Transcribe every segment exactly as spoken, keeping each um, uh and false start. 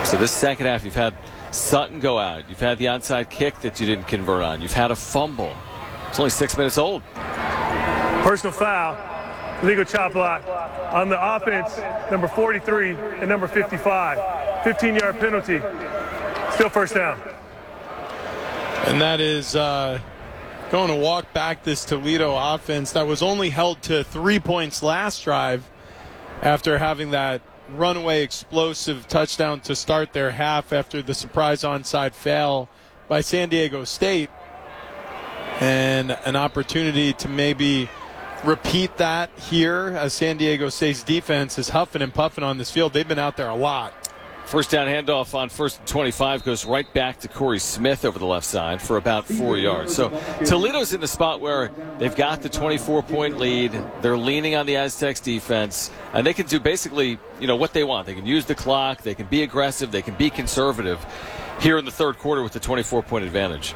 So this second half, you've had Sutton go out. You've had the onside kick that you didn't convert on. You've had a fumble. It's only six minutes old. Personal foul, legal chop block on the offense, number forty-three and number fifty-five. fifteen-yard penalty. Still first down. And that is uh, going to walk back this Toledo offense that was only held to three points last drive after having that runaway explosive touchdown to start their half after the surprise onside fail by San Diego State. And an opportunity to maybe repeat that here as San Diego State's defense is huffing and puffing on this field. They've been out there a lot. First down handoff on first and twenty-five goes right back to Corey Smith over the left side for about four yards. So Toledo's in the spot where they've got the twenty-four point lead. They're leaning on the Aztecs defense, and they can do basically, you know, what they want. They can use the clock. They can be aggressive. They can be conservative here in the third quarter with the twenty-four point advantage.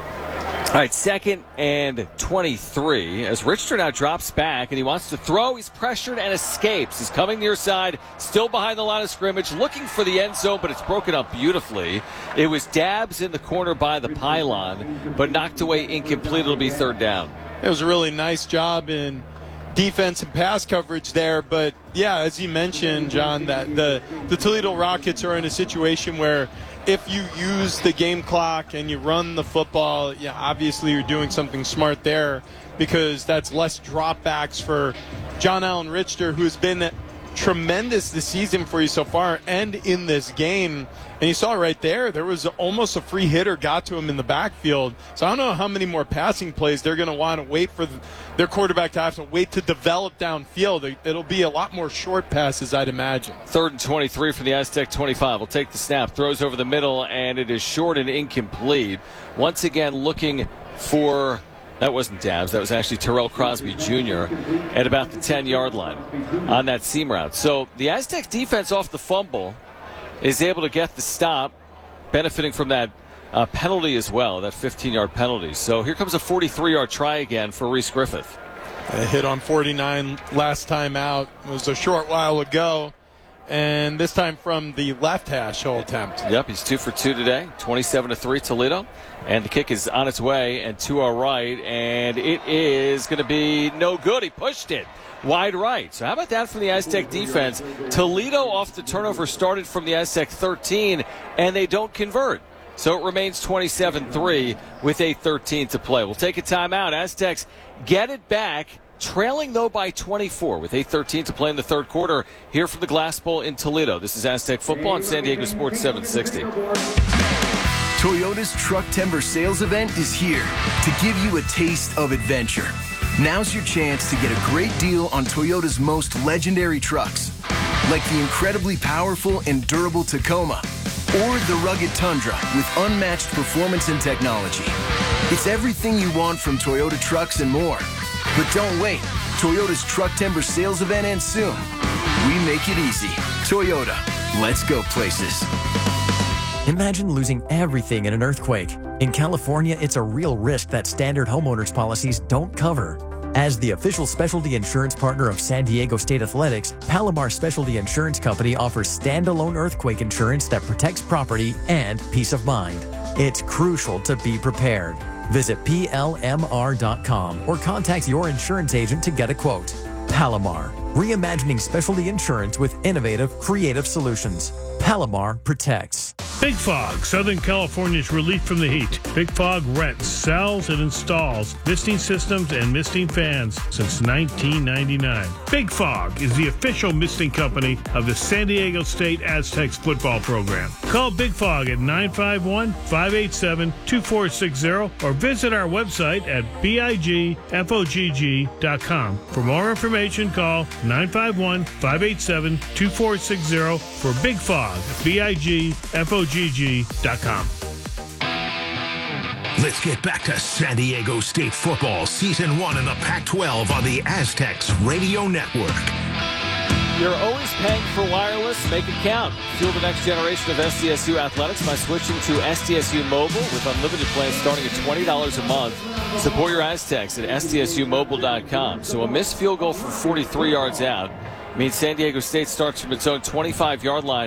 All right, second and twenty-three as Richter now drops back and he wants to throw. He's pressured and escapes. He's coming near side, still behind the line of scrimmage, looking for the end zone, but it's broken up beautifully. It was Dabbs in the corner by the pylon, but knocked away incomplete. It'll be third down. It was a really nice job in defense and pass coverage there, but yeah, as you mentioned, John, that the, the Toledo Rockets are in a situation where if you use the game clock and you run the football, yeah, obviously you're doing something smart there because that's less dropbacks for John Allen Richter, who's been tremendous this season for you so far and in this game. And you saw right there, there was almost a free hitter got to him in the backfield. So I don't know how many more passing plays they're going to want to wait for their quarterback to have to wait to develop downfield. It'll be a lot more short passes, I'd imagine. Third and twenty-three from the Aztec twenty-five. Will take the snap, throws over the middle, and it is short and incomplete. Once again looking for... That wasn't Dabbs. That was actually Terrell Crosby Junior at about the ten-yard line on that seam route. So the Aztecs defense off the fumble is able to get the stop, benefiting from that uh, penalty as well, that fifteen-yard penalty. So here comes a forty-three-yard try again for Reese Griffith. A hit on forty-nine last time out. It was a short while ago. And this time from the left hash he'll attempt. Yep, he's two for two today. twenty-seven to three Toledo. And the kick is on its way and to our right. And it is going to be no good. He pushed it wide right. So how about that from the Aztec defense? Toledo off the turnover started from the Aztec thirteen, and they don't convert. So it remains twenty-seven three with eight thirteen to play. We'll take a timeout. Aztecs get it back. Trailing, though, by twenty-four with eight thirteen to play in the third quarter here from the Glass Bowl in Toledo. This is Aztec Football on San Diego Sports seven sixty. Toyota's Truck Timber Sales Event is here to give you a taste of adventure. Now's your chance to get a great deal on Toyota's most legendary trucks, like the incredibly powerful and durable Tacoma, or the rugged Tundra with unmatched performance and technology. It's everything you want from Toyota trucks and more. But don't wait. Toyota's Truck Timber Sales Event ends soon. We make it easy. Toyota. Let's go places. Imagine losing everything in an earthquake. In California, it's a real risk that standard homeowners policies don't cover. As the official specialty insurance partner of San Diego State Athletics, Palomar Specialty Insurance Company offers standalone earthquake insurance that protects property and peace of mind. It's crucial to be prepared. Visit P L M R dot com or contact your insurance agent to get a quote. Palomar, reimagining specialty insurance with innovative, creative solutions. Palomar protects. Big Fog, Southern California's relief from the heat. Big Fog rents, sells, and installs misting systems and misting fans since nineteen ninety-nine. Big Fog is the official misting company of the San Diego State Aztecs football program. Call Big Fog at nine five one, five eight seven, two four six zero or visit our website at big fogg dot com. For more information, call nine five one, five eight seven, two four six zero for Big Fog at big fogg dot com. Let's get back to San Diego State football, season one in the Pac twelve on the Aztecs Radio Network. You're always paying for wireless. Make it count. Fuel the next generation of S D S U athletics by switching to S D S U Mobile with unlimited plans starting at twenty dollars a month. Support your Aztecs at S D S U mobile dot com. So a missed field goal from forty-three yards out means San Diego State starts from its own twenty-five-yard line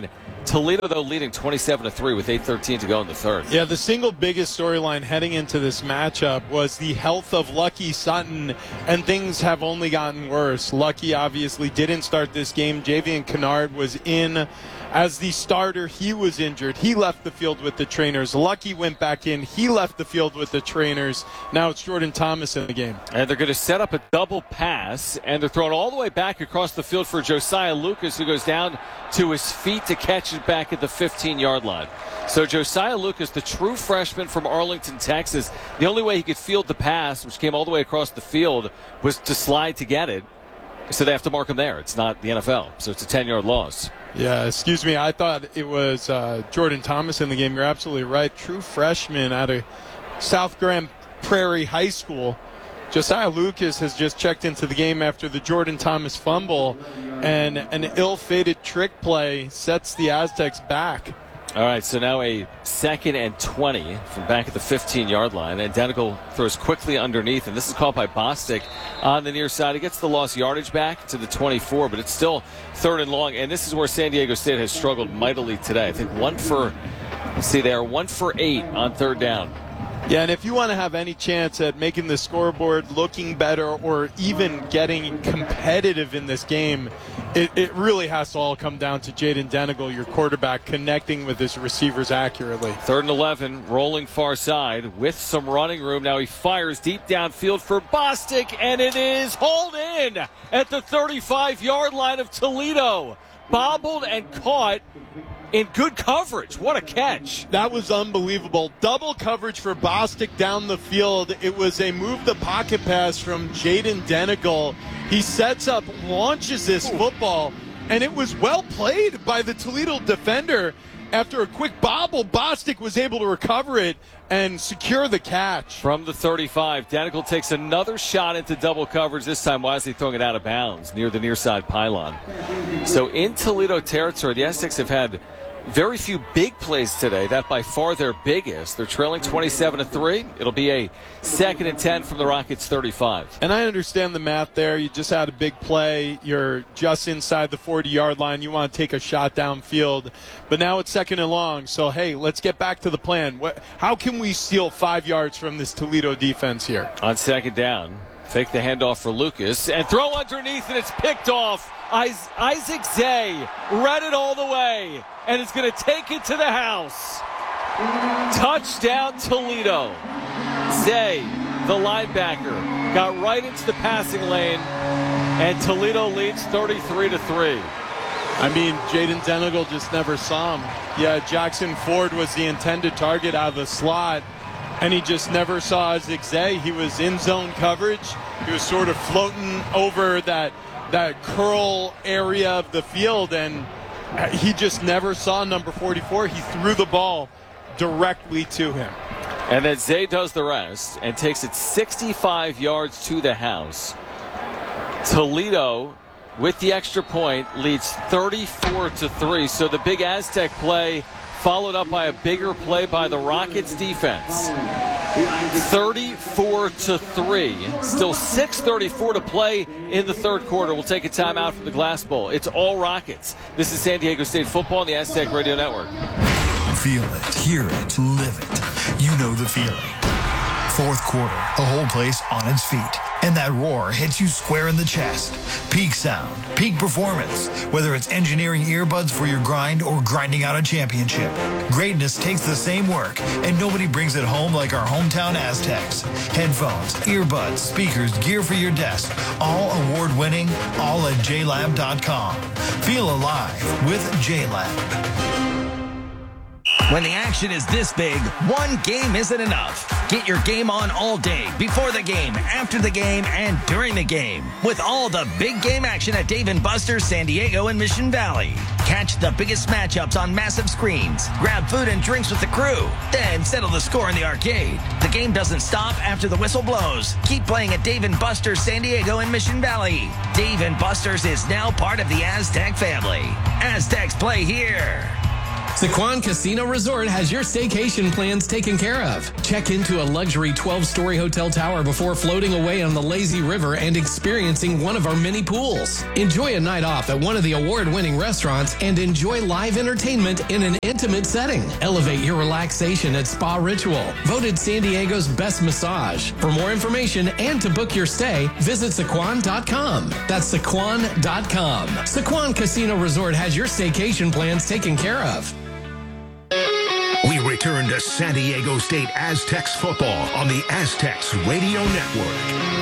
Toledo, though, leading twenty-seven to three with eight thirteen to go in the third. Yeah, the single biggest storyline heading into this matchup was the health of Lucky Sutton, and things have only gotten worse. Lucky obviously didn't start this game. Javian Kennard was in as the starter. He was injured. He left the field with the trainers. Lucky went back in. He left the field with the trainers. Now it's Jordan Thomas in the game. And they're going to set up a double pass, and they're throwing all the way back across the field for Josiah Lucas, who goes down to his feet to catch it back at the fifteen-yard line. So Josiah Lucas, the true freshman from Arlington, Texas, the only way he could field the pass, which came all the way across the field, was to slide to get it. So they have to mark him there. It's not the N F L, so it's a ten-yard loss. Yeah, excuse me. I thought it was uh, Jordan Thomas in the game. You're absolutely right. True freshman out of South Grand Prairie High School. Josiah Lucas has just checked into the game after the Jordan Thomas fumble, and an ill-fated trick play sets the Aztecs back. All right, so now a second and twenty from back at the fifteen-yard line. And Denigal throws quickly underneath, and this is caught by Bostic on the near side. He gets the lost yardage back to the twenty-four, but it's still third and long. And this is where San Diego State has struggled mightily today. I think one for, let's see there, one for eight on third down. Yeah, and if you want to have any chance at making the scoreboard looking better or even getting competitive in this game, it, it really has to all come down to Jaden Denigal, your quarterback, connecting with his receivers accurately. Third and eleven, rolling far side with some running room. Now he fires deep downfield for Bostic, and it is hauled in at the thirty-five-yard line of Toledo. Bobbled and caught in good coverage. What a catch. That was unbelievable. Double coverage for Bostic down the field. It was a move the pocket pass from Jaden Denigal. He sets up, launches this football, and it was well played by the Toledo defender. After a quick bobble, Bostic was able to recover it and secure the catch. From the thirty-five, Denigal takes another shot into double coverage, this time wisely throwing it out of bounds near the near side pylon. So in Toledo territory, the Aztecs have had very few big plays today. That by far their biggest. They're trailing twenty-seven to three. It'll be a second and ten from the Rockets' thirty-five. And I understand the math there. You just had a big play. You're just inside the forty-yard line. You want to take a shot downfield. But now it's second and long. So, hey, let's get back to the plan. What, how can we steal five yards from this Toledo defense here? On second down, fake the handoff for Lucas and throw underneath, and it's picked off. Isaac Zay read it all the way, and it's going to take it to the house. Touchdown, Toledo. Zay, the linebacker, got right into the passing lane, and Toledo leads thirty-three to three. I mean, Jaden Denigal just never saw him. Yeah, Jackson Ford was the intended target out of the slot, and he just never saw Isaac Zay. He was in zone coverage. He was sort of floating over that that curl area of the field, and he just never saw number forty-four. He threw the ball directly to him. And then Zay does the rest and takes it sixty-five yards to the house. Toledo, with the extra point, leads thirty-four to three. So the big Aztec play followed up by a bigger play by the Rockets defense. thirty-four to three. Still six thirty-four to play in the third quarter. We'll take a timeout from the Glass Bowl. It's all Rockets. This is San Diego State football on the Aztec Radio Network. Feel it, hear it, live it. You know the feeling. Fourth quarter, the whole place on its feet. And that roar hits you square in the chest. Peak sound, peak performance. Whether it's engineering earbuds for your grind or grinding out a championship, greatness takes the same work, and nobody brings it home like our hometown Aztecs. Headphones, earbuds, speakers, gear for your desk. All award-winning, all at J lab dot com. Feel alive with J lab. When the action is this big, one game isn't enough. Get your game on all day, before the game, after the game, and during the game. With all the big game action at Dave and Buster's San Diego and Mission Valley. Catch the biggest matchups on massive screens. Grab food and drinks with the crew. Then settle the score in the arcade. The game doesn't stop after the whistle blows. Keep playing at Dave and Buster's San Diego and Mission Valley. Dave and Buster's is now part of the Aztec family. Aztecs play here. Sequan Casino Resort has your staycation plans taken care of. Check into a luxury twelve-story hotel tower before floating away on the lazy river and experiencing one of our many pools. Enjoy a night off at one of the award-winning restaurants and enjoy live entertainment in an intimate setting. Elevate your relaxation at Spa Ritual, voted San Diego's best massage. For more information and to book your stay, visit Sequan dot com. That's Sequan dot com. Sequan Casino Resort has your staycation plans taken care of. We return to San Diego State Aztecs football on the Aztecs Radio Network.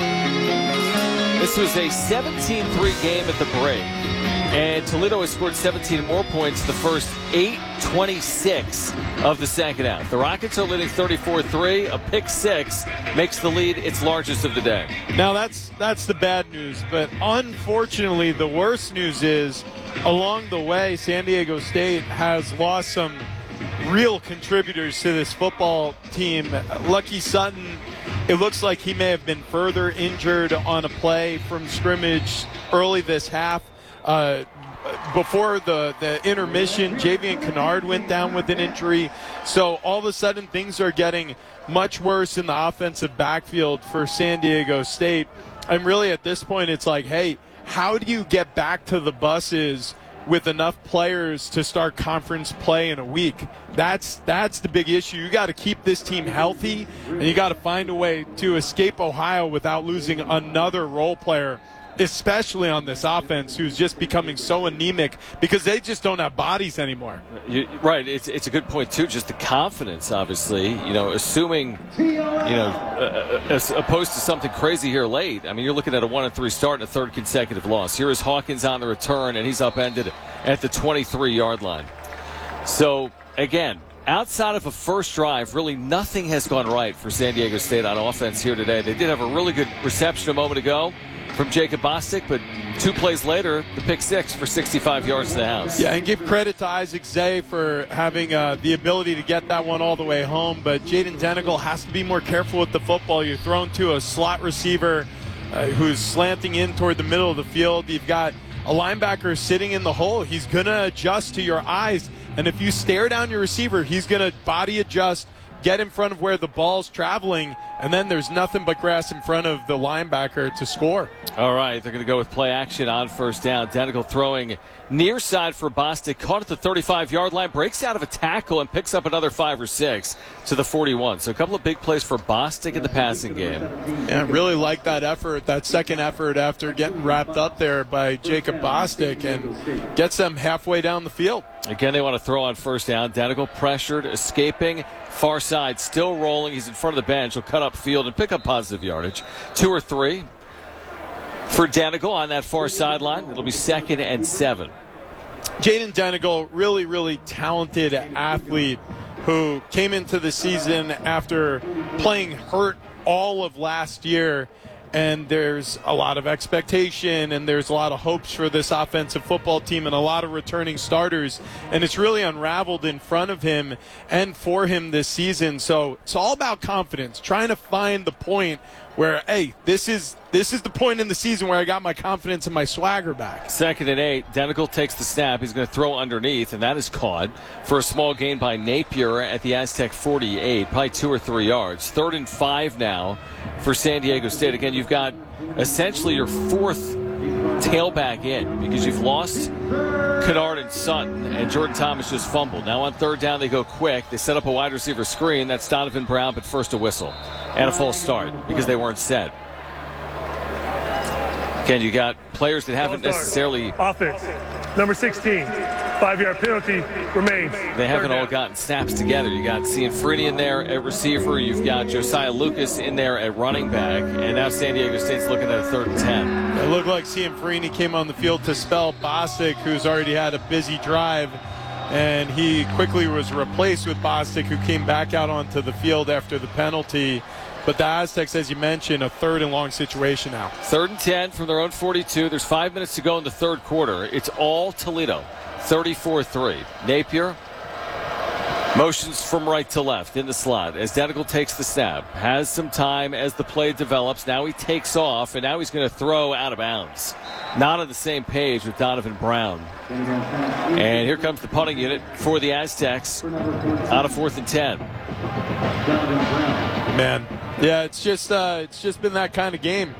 This was a seventeen three game at the break, and Toledo has scored seventeen more points the first eight twenty-six of the second half. The Rockets are leading thirty-four three. A pick six makes the lead its largest of the day. Now that's that's the bad news, but unfortunately the worst news is along the way San Diego State has lost some real contributors to this football team. Lucky Sutton, it looks like he may have been further injured on a play from scrimmage early this half. Uh, before the, the intermission, Javian Kennard went down with an injury. So all of a sudden things are getting much worse in the offensive backfield for San Diego State. And really at this point it's like, hey, how do you get back to the buses with enough players to start conference play in a week? That's that's the big issue. You got to keep this team healthy, and you got to find a way to escape Ohio without losing another role player, especially on this offense, who's just becoming so anemic because they just don't have bodies anymore. You, right. It's it's a good point, too. Just the confidence, obviously, you know, assuming, you know, uh, as opposed to something crazy here late. I mean, you're looking at a one and three start and a third consecutive loss. Here is Hawkins on the return, and he's upended at the twenty-three yard line. So, again, outside of a first drive, really nothing has gone right for San Diego State on offense here today. They did have a really good reception a moment ago from Jacob Bostic, but two plays later, the pick six for sixty-five yards to the house. Yeah, and give credit to Isaac Zay for having uh, the ability to get that one all the way home, but Jaden Denigal has to be more careful with the football. You're thrown to a slot receiver uh, who's slanting in toward the middle of the field. You've got a linebacker sitting in the hole. He's going to adjust to your eyes, and if you stare down your receiver, he's going to body adjust, get in front of where the ball's traveling, and then there's nothing but grass in front of the linebacker to score. All right, they're going to go with play action on first down. Denigal throwing near side for Bostic, caught at the thirty-five yard line, breaks out of a tackle and picks up another five or six to the forty-one. So a couple of big plays for Bostic in the passing game. Yeah, really like that effort, that second effort after getting wrapped up there by Jacob Bostic, and gets them halfway down the field. Again, they want to throw on first down. Denigal pressured, escaping, far side, still rolling. He's in front of the bench. He'll cut up field and pick up positive yardage. Two or three for Denigal on that far sideline. It'll be second and seven. Jaden Denigal, really, really talented athlete who came into the season after playing hurt all of last year. And there's a lot of expectation and there's a lot of hopes for this offensive football team and a lot of returning starters. And it's really unraveled in front of him and for him this season. So it's all about confidence, trying to find the point where, hey, this is this is the point in the season where I got my confidence and my swagger back. Second and eight. Denigal takes the snap. He's going to throw underneath, and that is caught for a small gain by Napier at the Aztec forty-eight, probably two or three yards. Third and five now for San Diego State. Again, you've got essentially your fourth tailback in because you've lost Kennard and Sutton, and Jordan Thomas just fumbled. Now on third down, they go quick. They set up a wide receiver screen. That's Donovan Brown, but first a whistle and a false start because they weren't set. Again, you got players that haven't necessarily... Offense, number sixteen, five-yard penalty remains. They haven't all gotten snaps together. You got Cianfrini in there at receiver. You've got Josiah Lucas in there at running back. And now San Diego State's looking at a third and ten. It looked like Cianfrini came on the field to spell Bostic, who's already had a busy drive. And he quickly was replaced with Bostic, who came back out onto the field after the penalty. But the Aztecs, as you mentioned, a third and long situation now. Third and ten from their own forty-two. There's five minutes to go in the third quarter. It's all Toledo. thirty-four three. Napier Motions from right to left in the slot as Denigal takes the snap. Has some time as the play develops. Now he takes off, and now he's going to throw out of bounds. Not on the same page with Donovan Brown. And here comes the punting unit for the Aztecs out of fourth and ten. Man, yeah, it's just uh, it's just been that kind of game.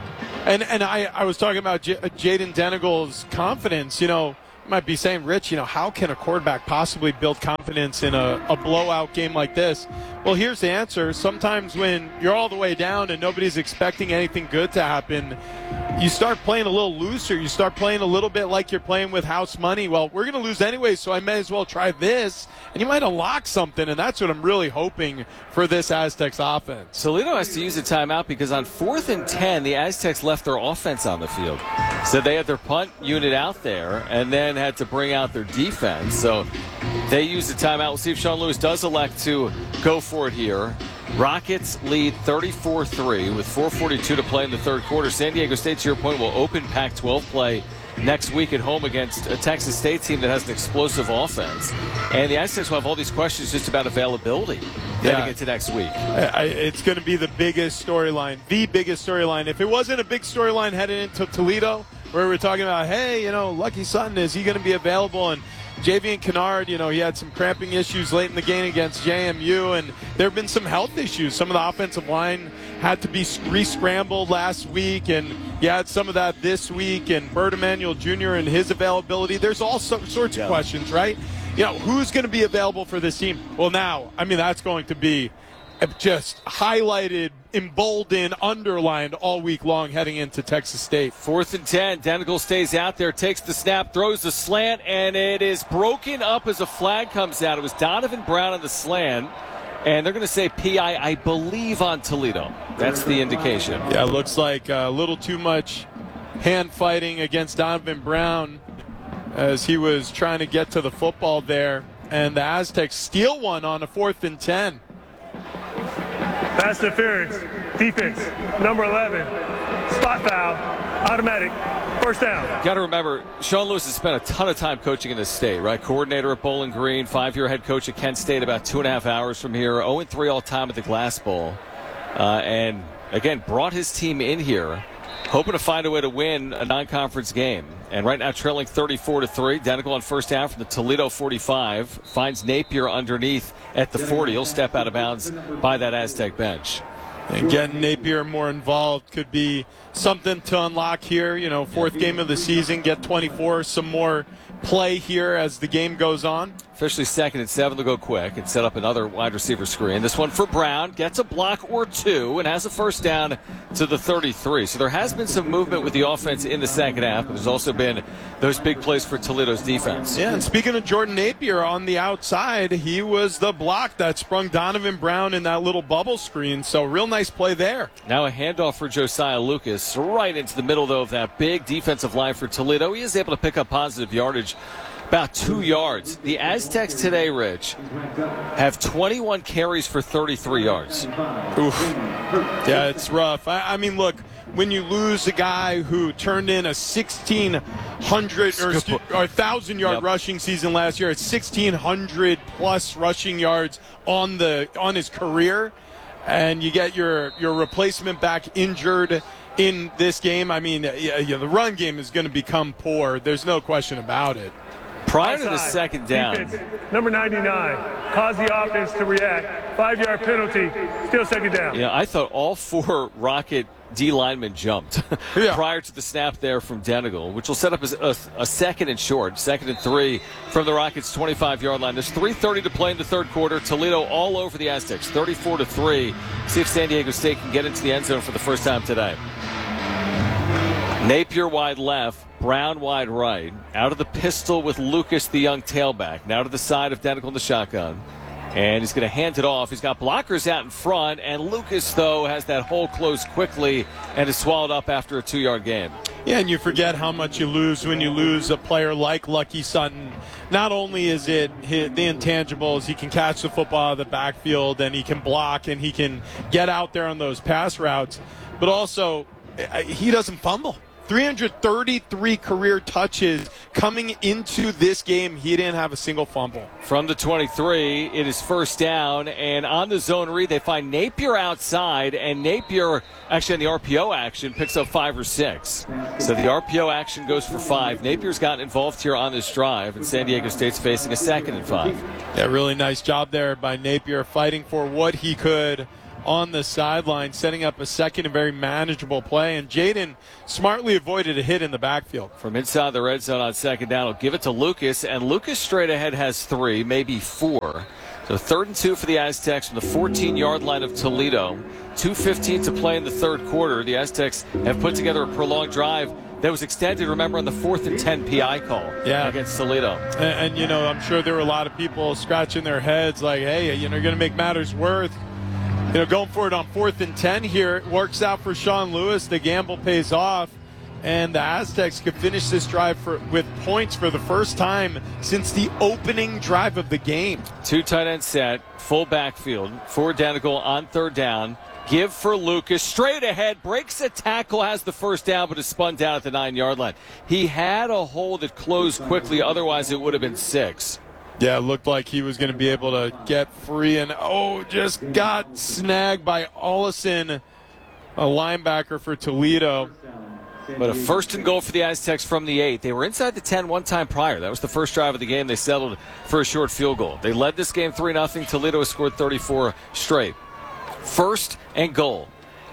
And and I, I was talking about J- Jaden Denigal's confidence. You know, you might be saying, Rich, you know, how can a quarterback possibly build confidence in a, a blowout game like this? Well, here's the answer. Sometimes when you're all the way down and nobody's expecting anything good to happen, you start playing a little looser. You start playing a little bit like you're playing with house money. Well, we're going to lose anyway, so I may as well try this. And you might unlock something, and that's what I'm really hoping for this Aztecs offense. Toledo has to use a timeout because on fourth and ten, the Aztecs left their offense on the field. So they had their punt unit out there and then had to bring out their defense. So they used a timeout. We'll see if Sean Lewis does elect to go for it here. Rockets lead thirty-four three with four forty-two to play in the third quarter. San Diego State, to your point, will open Pac twelve play next week at home against a Texas State team that has an explosive offense. And the Aztecs will have all these questions just about availability Yeah. heading into next week. I, it's going to be the biggest storyline, the biggest storyline. If it wasn't a big storyline heading into Toledo, where we're talking about, hey, you know, Lucky Sutton, is he going to be available? And Javian Kennard, you know, he had some cramping issues late in the game against J M U, and there have been some health issues. Some of the offensive line had to be re-scrambled last week, and you had some of that this week, and Bert Emanuel Junior and his availability. There's all so, sorts yeah. of questions, right? You know, who's going to be available for this team? Well, now, I mean, that's going to be just highlighted, emboldened, underlined all week long heading into Texas State. Fourth and ten. Denigal stays out there, takes the snap, throws the slant, and it is broken up as a flag comes out. It was Donovan Brown on the slant, and they're going to say P I, I believe, on Toledo. That's the indication. Yeah, it looks like a little too much hand fighting against Donovan Brown as he was trying to get to the football there. And the Aztecs steal one on a fourth and ten. Pass interference, defense, number eleven, spot foul, automatic, first down. Got to remember, Sean Lewis has spent a ton of time coaching in this state, right? Coordinator at Bowling Green, five-year head coach at Kent State, about two and a half hours from here, oh and three all-time at the Glass Bowl. Uh, and, again, brought his team in here, hoping to find a way to win a non-conference game. And right now trailing thirty-four to three. Denigal on first down from the Toledo forty-five. Finds Napier underneath at the forty. He'll step out of bounds by that Aztec bench. And getting Napier more involved could be something to unlock here. You know, fourth game of the season, get twenty-four, some more play here as the game goes on. Officially second and seven. They'll go quick and set up another wide receiver screen. This one for Brown. Gets a block or two and has a first down to the thirty-three. So there has been some movement with the offense in the second half, but there's also been those big plays for Toledo's defense. Yeah, and speaking of Jordan Napier on the outside, he was the block that sprung Donovan Brown in that little bubble screen. So real nice play there. Now a handoff for Josiah Lucas right into the middle, though, of that big defensive line for Toledo. He is able to pick up positive yardage. About two yards. The Aztecs today, Rich, have twenty-one carries for thirty-three yards. Oof. Yeah, it's rough. I, I mean, look, when you lose a guy who turned in a sixteen hundred or, or one thousand yard yep. rushing season last year, at sixteen hundred plus rushing yards on the on his career, and you get your, your replacement back injured in this game, I mean, yeah, yeah, the run game is going to become poor. There's no question about it. Prior to the second down. Defense, number ninety-nine, cause the offense to react. Five-yard penalty, still second down. Yeah, I thought all four Rocket D linemen jumped yeah. prior to the snap there from Denigal, which will set up a, a, a second and short, second and three from the Rockets' twenty-five yard line. There's three thirty to play in the third quarter. Toledo all over the Aztecs, thirty-four to three. See if San Diego State can get into the end zone for the first time today. Napier wide left, Brown wide right. Out of the pistol with Lucas, the young tailback. Now to the side of Denigal in the shotgun. And he's going to hand it off. He's got blockers out in front. And Lucas, though, has that hole closed quickly and is swallowed up after a two-yard gain. Yeah, and you forget how much you lose when you lose a player like Lucky Sutton. Not only is it the intangibles, he can catch the football out of the backfield, and he can block, and he can get out there on those pass routes, but also he doesn't fumble. three hundred thirty-three career touches. Coming into this game, he didn't have a single fumble. From the twenty-three, it is first down, and on the zone read, they find Napier outside, and Napier, actually on the R P O action, picks up five or six. So the R P O action goes for five. Napier's gotten involved here on this drive, and San Diego State's facing a second and five. Yeah, really nice job there by Napier, fighting for what he could on the sideline, setting up a second and very manageable play. And Jaden smartly avoided a hit in the backfield. From inside the red zone on second down, he'll give it to Lucas, and Lucas straight ahead has three, maybe four. So third and two for the Aztecs from the fourteen-yard line of Toledo. two fifteen to play in the third quarter. The Aztecs have put together a prolonged drive that was extended, remember, on the fourth and ten P I call yeah. against Toledo. And, and, you know, I'm sure there were a lot of people scratching their heads like, hey, you know, you're going to make matters worse. You know, going for it on fourth and ten here. It works out for Sean Lewis. The gamble pays off. And the Aztecs could finish this drive for, with points for the first time since the opening drive of the game. Two tight end set, full backfield, forward down to goal on third down. Give for Lucas, straight ahead, breaks a tackle, has the first down, but is spun down at the nine-yard line. He had a hole that closed quickly, otherwise it would have been six. Yeah, it looked like he was going to be able to get free, and oh, just got snagged by Ollison, a linebacker for Toledo. But a first and goal for the Aztecs from the eight. They were inside the ten one time prior. That was the first drive of the game. They settled for a short field goal. They led this game three nothing. Toledo has scored thirty-four straight. First and goal.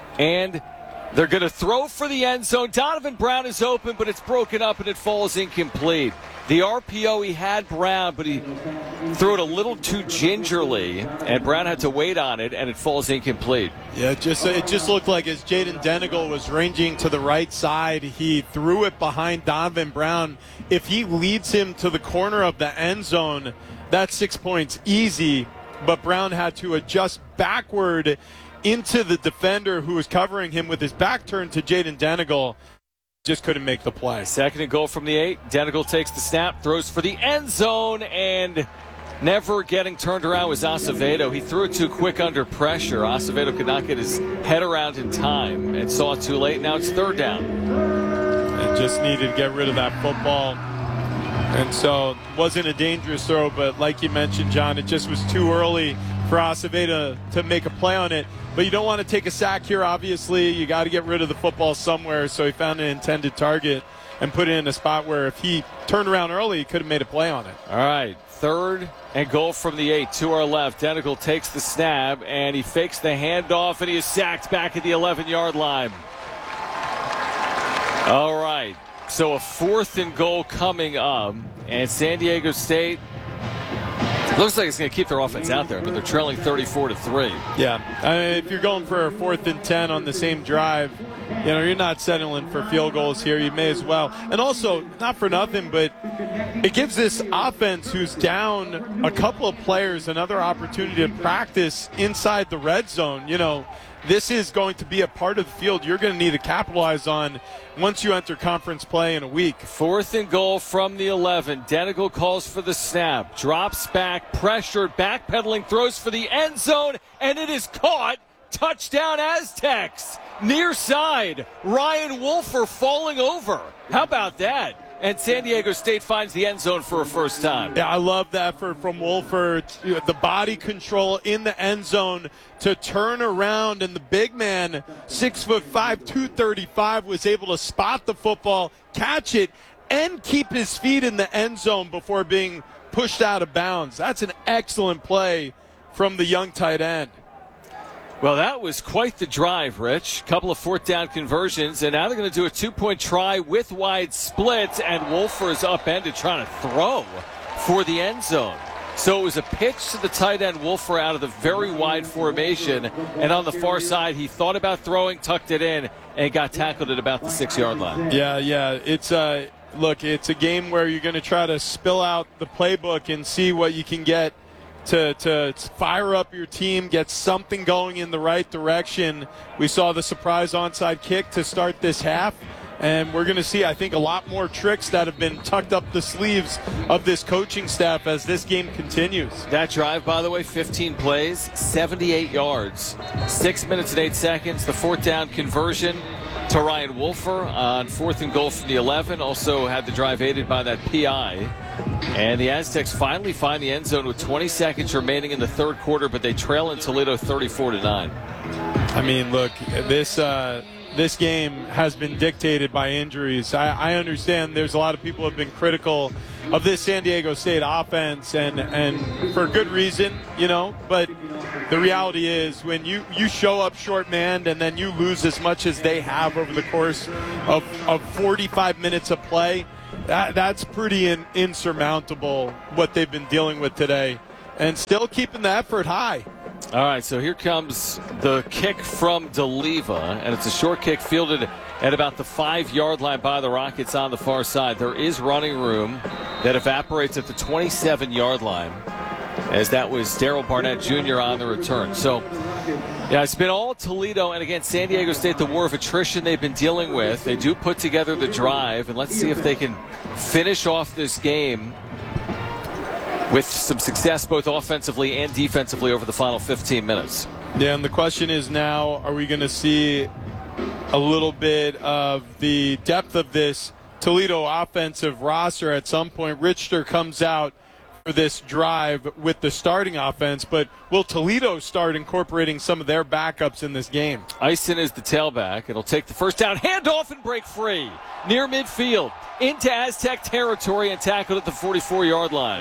And they're going to throw for the end zone. Donovan Brown is open, but it's broken up and it falls incomplete. The R P O, he had Brown, but he threw it a little too gingerly, and Brown had to wait on it, and it falls incomplete. Yeah, it just, it just looked like as Jaden Denegal was ranging to the right side, he threw it behind Donovan Brown. If he leads him to the corner of the end zone, that's six points easy, but Brown had to adjust backward into the defender who was covering him with his back turned to Jaden Denegal. Just couldn't make the play. Second and goal from the eight. Denegal takes the snap, throws for the end zone, and never getting turned around was Acevedo. He threw it too quick under pressure. Acevedo could not get his head around in time and saw it too late. Now it's third down. And just needed to get rid of that football. And so it wasn't a dangerous throw, but like you mentioned, John, it just was too early for Acevedo to make a play on it. But you don't want to take a sack here, obviously. You got to get rid of the football somewhere. So he found an intended target and put it in a spot where if he turned around early, he could have made a play on it. All right, third and goal from the eight to our left. Denegal takes the snap, and he fakes the handoff, and he is sacked back at the eleven-yard line. All right, so a fourth and goal coming up, and San Diego State looks like it's going to keep their offense out there, but they're trailing thirty-four to three. Yeah, I mean, if you're going for a fourth and ten on the same drive, you know, you're not settling for field goals here. You may as well. And also, not for nothing, but it gives this offense who's down a couple of players another opportunity to practice inside the red zone. You know, this is going to be a part of the field you're going to need to capitalize on once you enter conference play in a week. Fourth and goal from the eleven. Denegal calls for the snap, drops back, pressured, backpedaling, throws for the end zone, and it is caught. Touchdown Aztecs. Near side. Ryan Wolfer falling over. How about that? And San Diego State finds the end zone for a first time. Yeah, I love the effort from Wolfer. The body control in the end zone to turn around, and the big man, six foot five, two thirty-five, was able to spot the football, catch it, and keep his feet in the end zone before being pushed out of bounds. That's an excellent play from the young tight end. Well, that was quite the drive, Rich. Couple of fourth down conversions, and now they're going to do a two-point try with wide splits, and Wolfer is upended trying to throw for the end zone. So it was a pitch to the tight end, Wolfer, out of the very wide formation, and on the far side, he thought about throwing, tucked it in, and got tackled at about the six-yard line. Yeah, yeah. It's uh, look, it's a game where you're going to try to spill out the playbook and see what you can get To, to fire up your team, get something going in the right direction. We saw the surprise onside kick to start this half, and we're going to see, I think, a lot more tricks that have been tucked up the sleeves of this coaching staff as this game continues. That drive, by the way, fifteen plays, seventy-eight yards, six minutes and eight seconds. The fourth down conversion to Ryan Wolfer on fourth and goal from the eleven. Also had the drive aided by that P I. And the Aztecs finally find the end zone with twenty seconds remaining in the third quarter, but they trail in Toledo thirty-four to nine. I mean, look, this uh, this game has been dictated by injuries. I, I understand there's a lot of people who have been critical of this San Diego State offense, and, and for good reason, you know, but the reality is when you, you show up short-manned and then you lose as much as they have over the course of, of forty-five minutes of play, that, that's pretty in, insurmountable what they've been dealing with today, and still keeping the effort high. All right, so here comes the kick from DeLiva, and it's a short kick fielded at about the five-yard line by the Rockets on the far side. There is running room that evaporates at the twenty-seven-yard line, as that was Daryl Barnett Junior on the return. So, yeah, it's been all Toledo, and again, San Diego State, the war of attrition they've been dealing with. They do put together the drive, and let's see if they can finish off this game with some success both offensively and defensively over the final fifteen minutes. Yeah, and the question is now, are we going to see a little bit of the depth of this Toledo offensive roster at some point? Richter comes out for this drive with the starting offense, but will Toledo start incorporating some of their backups in this game? Eisen is the tailback. It'll take the first down, handoff, and break free near midfield into Aztec territory and tackled at the forty-four-yard line.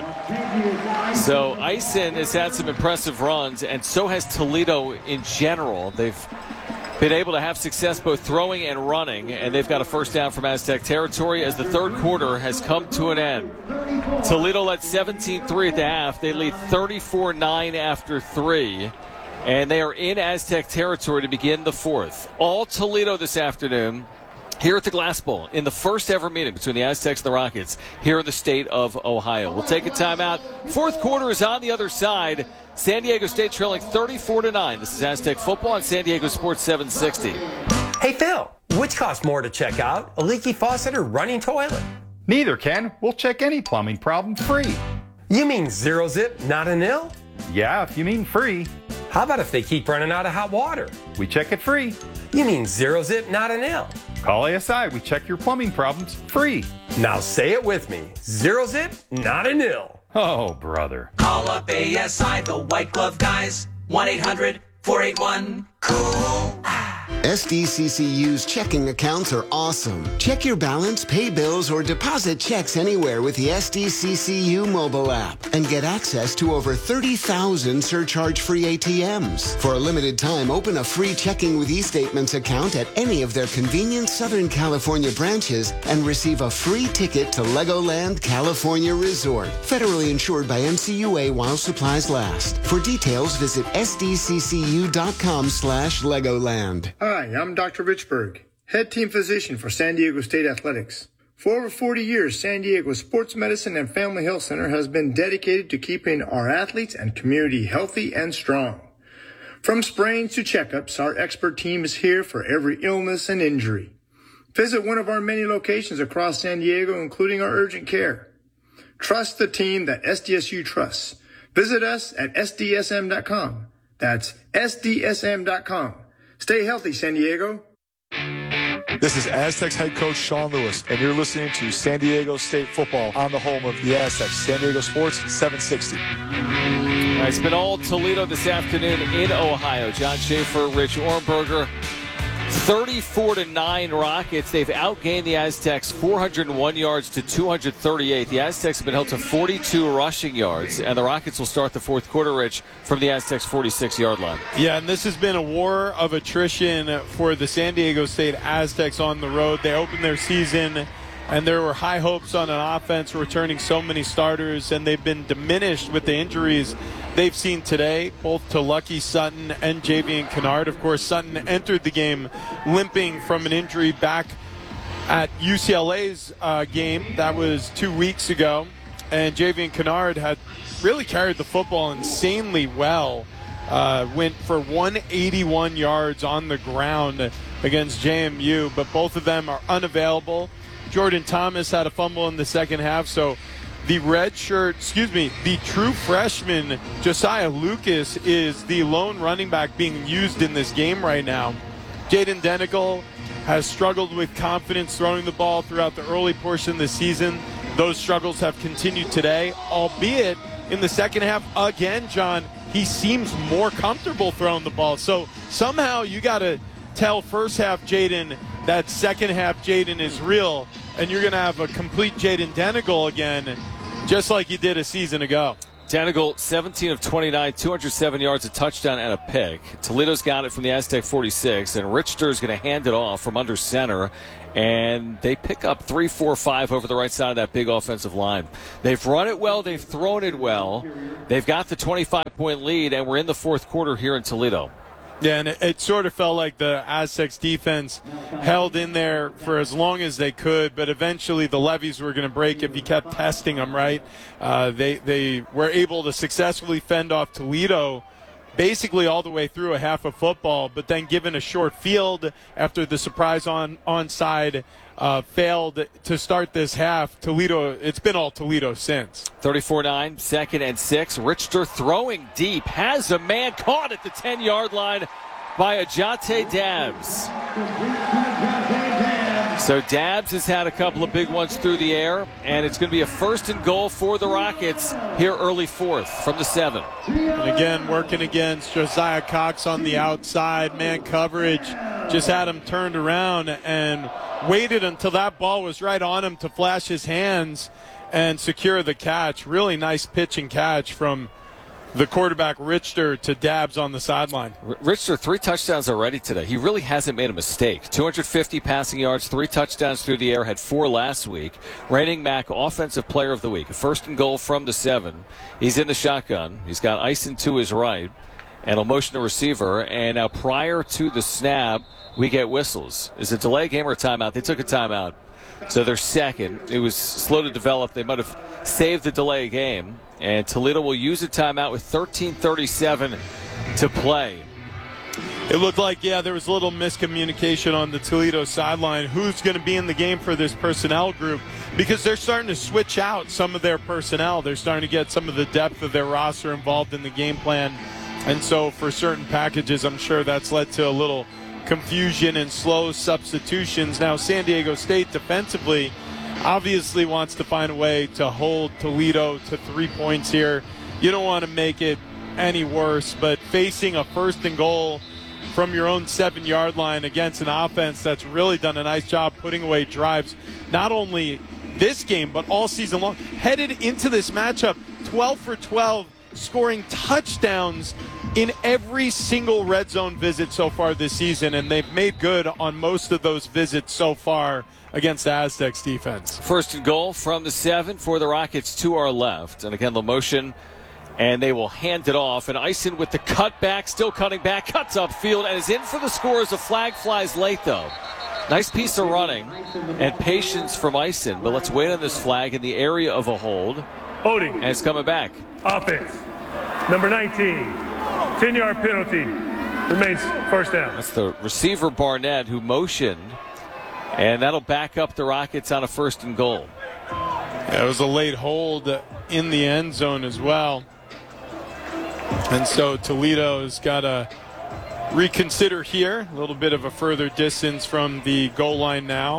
So Eisen has had some impressive runs, and so has Toledo in general. They've been able to have success both throwing and running, and they've got a first down from Aztec territory as the third quarter has come to an end. Toledo led seventeen three at the half. They lead thirty-four nine after three, and they are in Aztec territory to begin the fourth. All Toledo this afternoon here at the Glass Bowl in the first ever meeting between the Aztecs and the Rockets here in the state of Ohio. We'll take a timeout. Fourth quarter is on the other side. San Diego State trailing thirty-four to nine. This is Aztec football on San Diego Sports seven sixty. Hey, Phil, which costs more to check out, a leaky faucet or running toilet? Neither, Ken. We'll check any plumbing problem free. You mean zero zip, not a nil? Yeah, if you mean free. How about if they keep running out of hot water? We check it free. You mean zero zip, not a nil? Call A S I. We check your plumbing problems free. Now say it with me. Zero zip, not a nil. Oh, brother. Call up A S I, the white glove guys. one eight hundred four eight one cool. S D C C U's checking accounts are awesome. Check your balance, pay bills, or deposit checks anywhere with the S D C C U mobile app and get access to over thirty thousand surcharge-free A T Ms. For a limited time, open a free Checking with eStatements account at any of their convenient Southern California branches and receive a free ticket to Legoland California Resort. Federally insured by N C U A while supplies last. For details, visit S D C C U dot com slash Legoland. Hi, I'm Doctor Richburg, head team physician for San Diego State Athletics. For over forty years, San Diego Sports Medicine and Family Health Center has been dedicated to keeping our athletes and community healthy and strong. From sprains to checkups, our expert team is here for every illness and injury. Visit one of our many locations across San Diego, including our urgent care. Trust the team that S D S U trusts. Visit us at S D S M dot com. That's S D S M dot com. Stay healthy, San Diego. This is Aztecs head coach Sean Lewis, and you're listening to San Diego State football on the home of the Aztecs, San Diego Sports seven sixty. All right, it's been all Toledo this afternoon in Ohio. John Schaefer, Rich Ornberger. thirty-four to nine Rockets. They've outgained the Aztecs four hundred one yards to two hundred thirty-eight. The Aztecs have been held to forty-two rushing yards, and the Rockets will start the fourth quarter, Rich, from the Aztecs' forty-six-yard line. Yeah, and this has been a war of attrition for the San Diego State Aztecs on the road. They opened their season, and there were high hopes on an offense returning so many starters, and they've been diminished with the injuries they've seen today, both to Lucky Sutton and Javian Kennard. Of course, Sutton entered the game limping from an injury back at U C L A's uh, game. That was two weeks ago. And Javian Kennard had really carried the football insanely well. Uh, went for one hundred eighty-one yards on the ground against J M U, but both of them are unavailable. Jordan Thomas had a fumble in the second half, so the red shirt, excuse me, the true freshman Josiah Lucas is the lone running back being used in this game right now. Jaden Denigal has struggled with confidence throwing the ball throughout the early portion of the season. Those struggles have continued today, albeit in the second half, again, John, he seems more comfortable throwing the ball. So somehow you got to tell first half Jayden that second half Jayden is real, and you're going to have a complete Jayden Denegal again, just like you did a season ago. Denegal, seventeen of twenty-nine, two hundred seven yards, a touchdown, and a pick. Toledo's got it from the Aztec forty-six, and Richter going to hand it off from under center, and they pick up three, four, five over the right side of that big offensive line. They've run it well. They've thrown it well. They've got the twenty-five point lead, and we're in the fourth quarter here in Toledo. Yeah, and it, it sort of felt like the Aztecs defense held in there for as long as they could, but eventually the levees were going to break if you kept testing them, right? Uh, they, they were able to successfully fend off Toledo basically all the way through a half of football, but then given a short field after the surprise on onside uh, failed to start this half, Toledo, it's been all Toledo since. thirty-four nine, second and six. Richter throwing deep, has a man caught at the ten-yard line by Ajante Dabbs. So Dabbs has had a couple of big ones through the air, and it's going to be a first and goal for the Rockets here early fourth from the seven. And again, working against Josiah Cox on the outside, man coverage, just had him turned around and waited until that ball was right on him to flash his hands and secure the catch. Really nice pitch and catch from the quarterback Richter to Dabbs on the sideline. Richter, three touchdowns already today. He really hasn't made a mistake. two hundred fifty passing yards, three touchdowns through the air, had four last week. Reigning Mac Offensive Player of the Week. First and goal from the seven. He's in the shotgun. He's got Ison to his right, and he'll motion the receiver. And now prior to the snap, we get whistles. Is it a delay game or a timeout? They took a timeout. So they're second. It was slow to develop. They might have saved the delay game. And Toledo will use a timeout with thirteen thirty-seven to play. It looked like, yeah, there was a little miscommunication on the Toledo sideline. Who's going to be in the game for this personnel group? Because they're starting to switch out some of their personnel. They're starting to get some of the depth of their roster involved in the game plan. And so for certain packages, I'm sure that's led to a little confusion and slow substitutions. Now, San Diego State defensively obviously wants to find a way to hold Toledo to three points here. You don't want to make it any worse, but facing a first and goal from your own seven-yard line against an offense that's really done a nice job putting away drives, not only this game, but all season long, headed into this matchup, twelve for twelve, scoring touchdowns in every single red zone visit so far this season, and they've made good on most of those visits so far against the Aztecs defense. First and goal from the seven for the Rockets to our left. And again, the motion, and they will hand it off. And Ison with the cutback, still cutting back, cuts upfield, and is in for the score as the flag flies late, though. Nice piece of running and patience from Ison, but let's wait on this flag in the area of a hold. Holding. And it's coming back. Offense. Number nineteen. ten-yard penalty. Remains first down. That's the receiver Barnett who motioned. And that'll back up the Rockets on a first and goal. Yeah, it was a late hold in the end zone as well. And so Toledo's got to reconsider here. A little bit of a further distance from the goal line now.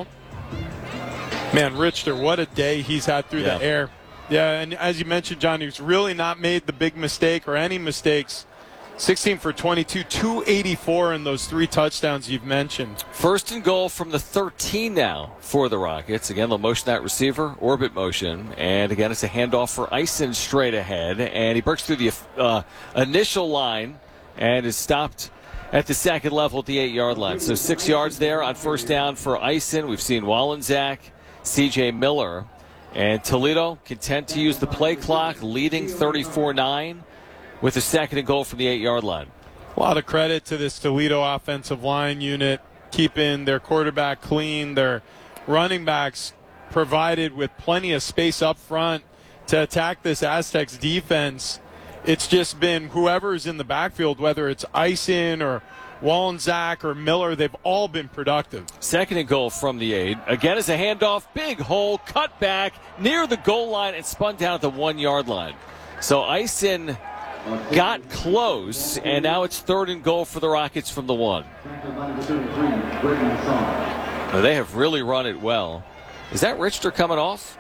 Man, Richter, what a day he's had through yeah. the air. Yeah, and as you mentioned, John, he's really not made the big mistake or any mistakes. sixteen for twenty-two, two eighty-four in those three touchdowns you've mentioned. First and goal from the thirteen now for the Rockets. Again, they'll motion that receiver, orbit motion. And again, it's a handoff for Ison straight ahead. And he breaks through the uh, initial line and is stopped at the second level at the eight-yard line. So six yards there on first down for Ison. We've seen Wallensack, C J Miller. And Toledo content to use the play clock, leading thirty-four nine. With a second and goal from the eight-yard line. A lot of credit to this Toledo offensive line unit, keeping their quarterback clean, their running backs provided with plenty of space up front to attack this Aztecs defense. It's just been whoever's in the backfield, whether it's Ison or Wallensack or Miller, they've all been productive. Second and goal from the eight. Again, as a handoff, big hole, cut back near the goal line and spun down at the one-yard line. So Ison got close, and now it's third and goal for the Rockets from the one. Now, they have really run it well. Is that Richter coming off?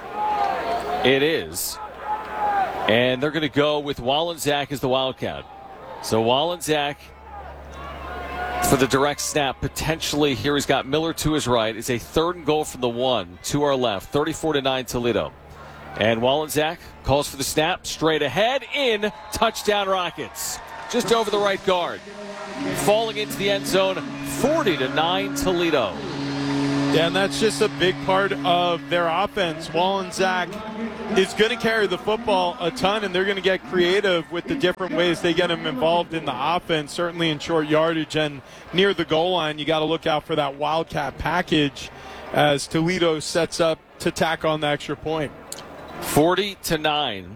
It is. And they're going to go with Wallenczak as the Wildcat. So Wallenczak for the direct snap, potentially. Here he's got Miller to his right. It's a third and goal from the one to our left. thirty-four to nine Toledo. And Wallenczak calls for the snap. Straight ahead. In. Touchdown Rockets. Just over the right guard. Falling into the end zone. forty to nine Toledo. Yeah, and that's just a big part of their offense. Wallenczak is going to carry the football a ton, and they're going to get creative with the different ways they get him involved in the offense, certainly in short yardage and near the goal line. You got to look out for that Wildcat package as Toledo sets up to tack on the extra point. forty to nine.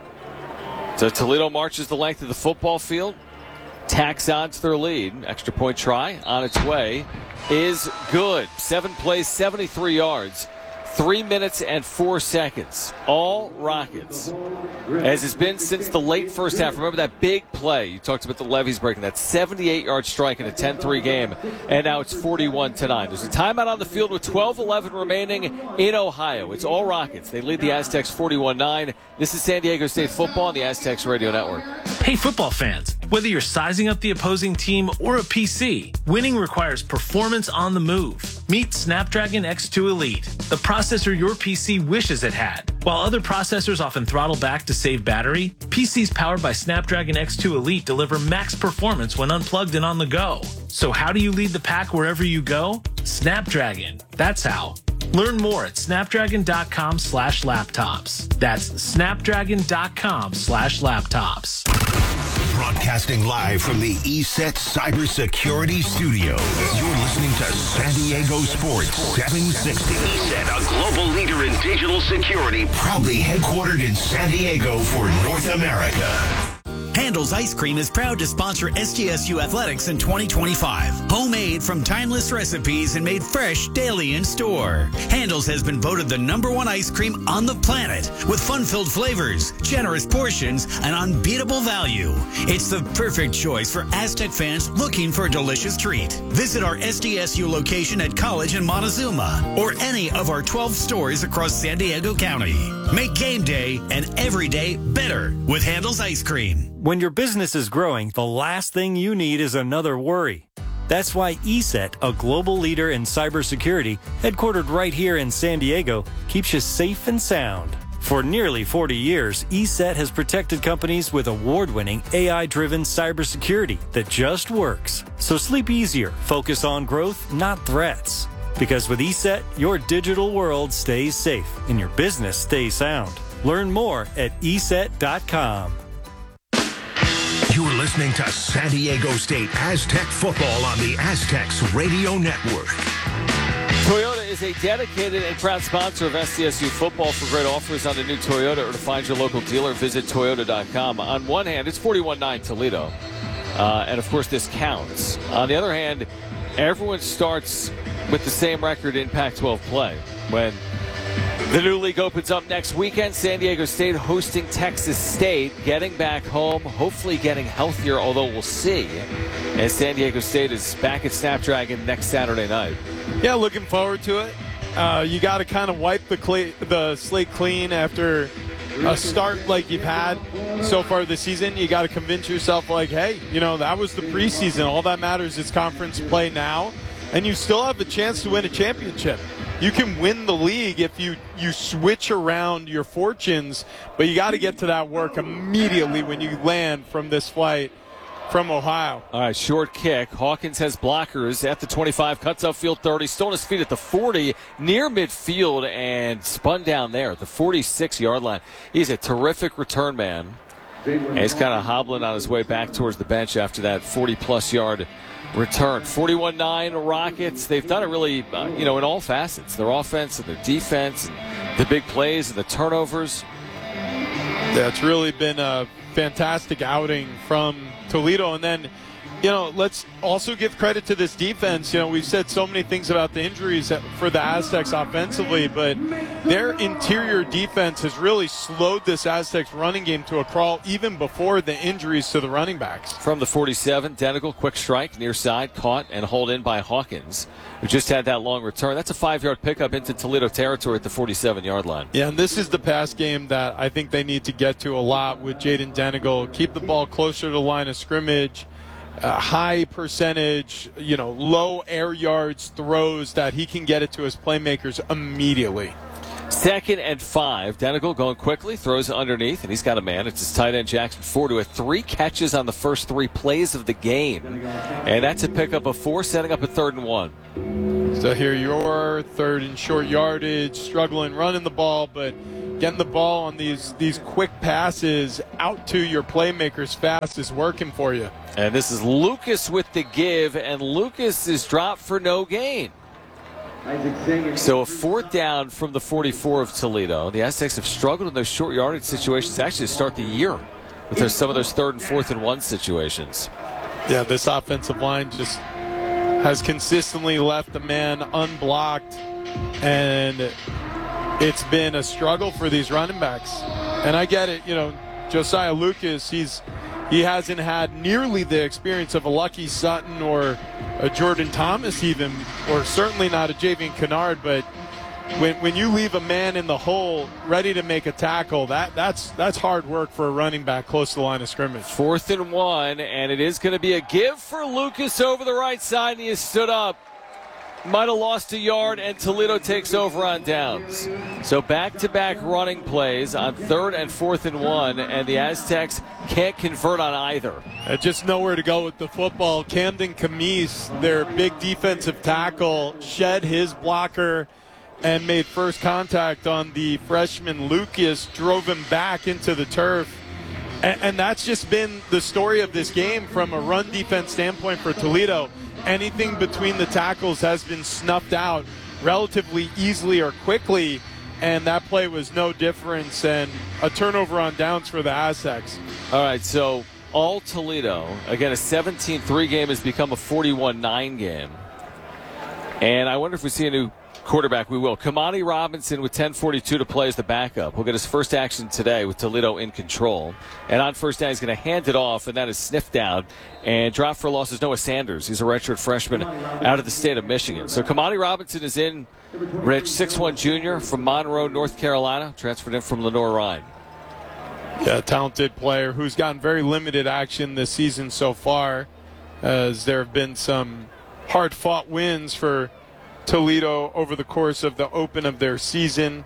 So Toledo marches the length of the football field, tacks on to their lead. Extra point try on its way is good. Seven plays, seventy-three yards. Three minutes and four seconds. All Rockets. As it's been since the late first half. Remember that big play. You talked about the levees breaking. That seventy-eight yard strike in a ten three game. And now it's forty-one to nine. There's a timeout on the field with twelve eleven remaining in Ohio. It's all Rockets. They lead the Aztecs forty-one nine. This is San Diego State football on the Aztecs Radio Network. Hey, football fans. Whether you're sizing up the opposing team or a P C, winning requires performance on the move. Meet Snapdragon X two Elite, the processor your P C wishes it had. While other processors often throttle back to save battery, P Cs powered by Snapdragon X two Elite deliver max performance when unplugged and on the go. So how do you lead the pack wherever you go? Snapdragon. That's how. Learn more at snapdragon.com slash laptops. That's snapdragon.com slash laptops. Broadcasting live from the E S E T Cybersecurity Studios. You're listening to San Diego Sports seven sixty. E S E T, a global leader in digital security, proudly headquartered in San Diego for North America. Handel's Ice Cream is proud to sponsor S T S U Athletics in twenty twenty-five. Homemade from timeless recipes and made fresh daily in store. Handel's has been voted the number one ice cream on the planet with fun-filled flavors, generous portions, and unbeatable value. It's the perfect choice for Aztec fans looking for a delicious treat. Visit our S D S U location at College and Montezuma or any of our twelve stores across San Diego County. Make game day and every day better with Handel's Ice Cream. When your business is growing, the last thing you need is another worry. That's why E S E T, a global leader in cybersecurity, headquartered right here in San Diego, keeps you safe and sound. For nearly forty years, E S E T has protected companies with award-winning A I-driven cybersecurity that just works. So sleep easier, focus on growth, not threats. Because with E S E T, your digital world stays safe and your business stays sound. Learn more at E S E T dot com. You're listening to San Diego State Aztec football on the Aztecs Radio Network. Toyota is a dedicated and proud sponsor of S D S U football. For great offers on the new Toyota or to find your local dealer, visit Toyota dot com. On one hand, it's forty-one nine Toledo. Uh, and, of course, this counts. On the other hand, everyone starts with the same record in Pac twelve play. When the new league opens up next weekend, San Diego State hosting Texas State, getting back home, hopefully getting healthier, although we'll see, as San Diego State is back at Snapdragon next Saturday night. Yeah, looking forward to it. Uh, you got to kind of wipe the, cle- the slate clean after a start like you've had so far this season. You got to convince yourself, like, hey, you know, that was the preseason. All that matters is conference play now, and you still have a chance to win a championship. You can win the league if you, you switch around your fortunes, but you got to get to that work immediately when you land from this flight from Ohio. All right, short kick. Hawkins has blockers at the twenty-five, cuts upfield thirty, still on his feet at the forty, near midfield, and spun down there at the forty-six yard line. He's a terrific return man. And he's kind of hobbling on his way back towards the bench after that forty-plus yard return. forty-one nine Rockets. They've done it really, uh, you know, in all facets. Their offense and their defense, and the big plays and the turnovers. Yeah, it's really been a fantastic outing from Toledo. And then, you know, let's also give credit to this defense. You know, we've said so many things about the injuries for the Aztecs offensively, but their interior defense has really slowed this Aztecs running game to a crawl even before the injuries to the running backs. From the forty-seven, Denegal, quick strike, near side, caught and hauled in by Hawkins, who just had that long return. That's a five-yard pickup into Toledo territory at the forty-seven-yard line. Yeah, and this is the pass game that I think they need to get to a lot with Jaden Denegal. Keep the ball closer to the line of scrimmage. Uh, high percentage, you know, low air yards throws that he can get it to his playmakers immediately. Second and five. Denegal going quickly, throws underneath, and he's got a man. It's his tight end, Jackson Ford, who had three catches on the first three plays of the game. And that's a pickup of four, setting up a third and one. So here your third and short yardage, struggling running the ball, but getting the ball on these, these quick passes out to your playmakers fast is working for you. And this is Lucas with the give, and Lucas is dropped for no gain. So a fourth down from the forty-four of Toledo. The Aztecs have struggled in those short yardage situations actually to start the year with their, some of those third and fourth and one situations. Yeah, this offensive line just has consistently left the man unblocked, and it's been a struggle for these running backs. And I get it, you know, Josiah Lucas, he's he hasn't had nearly the experience of a Lucky Sutton or a Jordan Thomas even, or certainly not a Javian Kennard, but when when you leave a man in the hole ready to make a tackle, that that's that's hard work for a running back close to the line of scrimmage. Fourth and one, and it is going to be a give for Lucas over the right side, and he has stood up. Might have lost a yard, and Toledo takes over on downs. So back-to-back running plays on third and fourth and one, and the Aztecs can't convert on either. Uh, just nowhere to go with the football. Camden Camise, their big defensive tackle, shed his blocker and made first contact on the freshman Lucas, drove him back into the turf. And, and that's just been the story of this game from a run defense standpoint for Toledo. Anything between the tackles has been snuffed out relatively easily or quickly, and that play was no difference, and a turnover on downs for the Aztecs. All right, so all Toledo, again, a seventeen three game has become a forty-one nine game. And I wonder if we see a new quarterback. We will. Kamani Robinson with ten forty-two to play as the backup. We'll get his first action today with Toledo in control. And on first down, he's going to hand it off, and that is sniffed down. And drop for loss is Noah Sanders. He's a redshirt freshman out of the state of Michigan. So Kamani Robinson is in, Rich, six one junior from Monroe, North Carolina, transferred in from Lenoir-Rhyne. Yeah, talented player who's gotten very limited action this season so far, as there have been some hard-fought wins for Toledo over the course of the open of their season.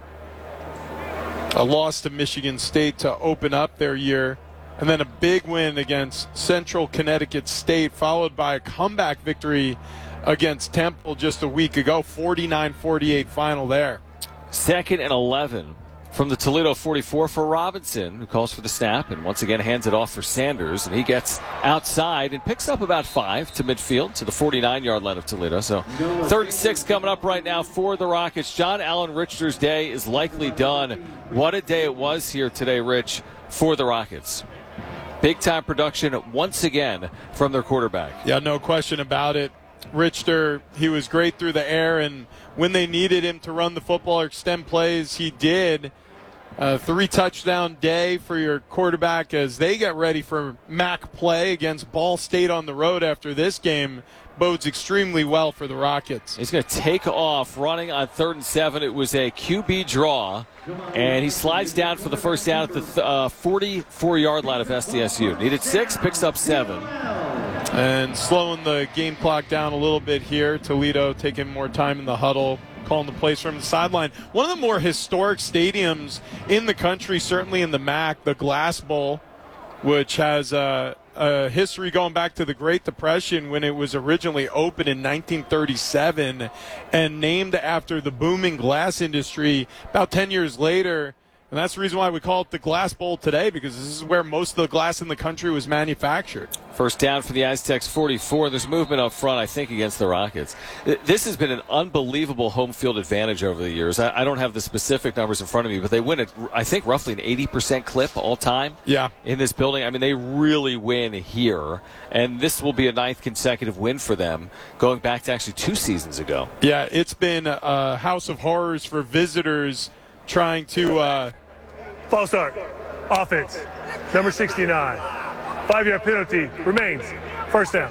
A loss to Michigan State to open up their year, and then a big win against Central Connecticut State, followed by a comeback victory against Temple just a week ago, forty-nine forty-eight final there. Second and eleven from the Toledo forty-four for Robinson, who calls for the snap and once again hands it off for Sanders, and he gets outside and picks up about five to midfield to the forty-nine-yard line of Toledo. So third and six coming up right now for the Rockets. John Allen Richter's day is likely done. What a day it was here today, Rich, for the Rockets. Big-time production once again from their quarterback. Yeah, no question about it. Richter, he was great through the air, and when they needed him to run the football or extend plays, he did. A three-touchdown day for your quarterback as they get ready for M A C play against Ball State on the road after this game. Bodes extremely well for the Rockets. He's going to take off running on third and seven. It was a Q B draw, and he slides down for the first down at the uh, forty-four-yard line of S D S U. Needed six, picks up seven. And slowing the game clock down a little bit here. Toledo taking more time in the huddle, calling the plays from the sideline. One of the more historic stadiums in the country, certainly in the M A C, the Glass Bowl, which has a, a history going back to the Great Depression when it was originally opened in nineteen thirty-seven and named after the booming glass industry. About ten years later, And that's the reason why we call it the Glass Bowl today, because this is where most of the glass in the country was manufactured. First down for the Aztecs, forty-four. There's movement up front, I think, against the Rockets. This has been an unbelievable home field advantage over the years. I don't have the specific numbers in front of me, but they win at, I think, roughly an eighty percent clip all time yeah. in this building. I mean, they really win here, and this will be a ninth consecutive win for them, going back to actually two seasons ago. Yeah, it's been a house of horrors for visitors trying to... Uh, False start. Offense. Number sixty-nine. Five-yard penalty remains. First down.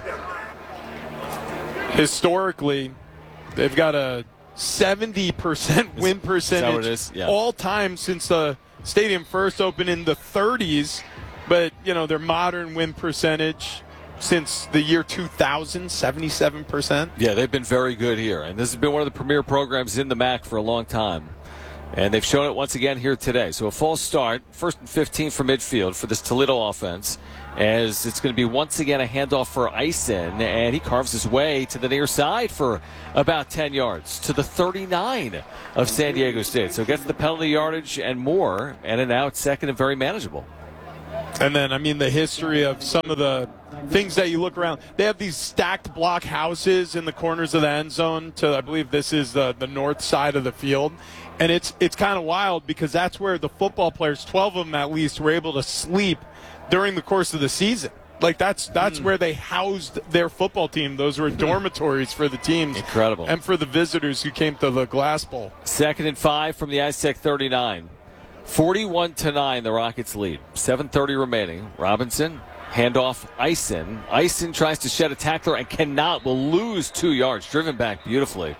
Historically, they've got a seventy percent win percentage is yeah. all time since the stadium first opened in the thirties. But, you know, their modern win percentage since the year two thousand, seventy-seven percent. Yeah, they've been very good here. And this has been one of the premier programs in the M A C for a long time. And they've shown it once again here today. So a false start, first and fifteen from midfield for this Toledo offense, as it's going to be once again a handoff for Eisen, and he carves his way to the near side for about ten yards to the thirty-nine of San Diego State. So gets the penalty yardage and more, and now it's second and very manageable. And then, I mean, the history of some of the things that you look around. They have these stacked block houses in the corners of the end zone to, I believe this is the, the north side of the field. And it's it's kind of wild because that's where the football players, twelve of them at least, were able to sleep during the course of the season. Like, that's that's mm. where they housed their football team. Those were dormitories for the teams. Incredible. And for the visitors who came to the Glass Bowl. Second and five from the Aztec thirty-nine. forty-one to nine, the Rockets lead. seven thirty remaining. Robinson, handoff, Eisen. Eisen tries to shed a tackler and cannot, will lose two yards. Driven back beautifully